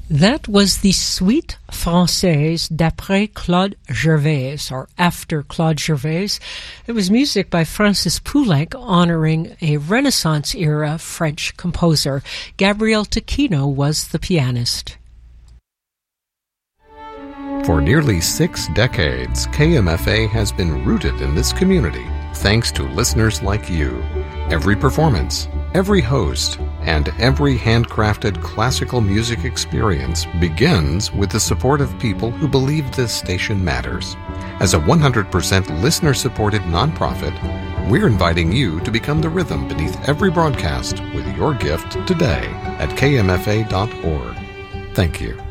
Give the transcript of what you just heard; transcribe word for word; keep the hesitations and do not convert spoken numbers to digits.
That was the Suite Française d'après Claude Gervais, or after Claude Gervais. It was music by Francis Poulenc honoring a Renaissance-era French composer. Gabriel Taquino was the pianist. For nearly six decades, K M F A has been rooted in this community, thanks to listeners like you. Every performance, every host, and every handcrafted classical music experience begins with the support of people who believe this station matters. As a one hundred percent listener-supported nonprofit, we're inviting you to become the rhythm beneath every broadcast with your gift today at K M F A dot org. Thank you.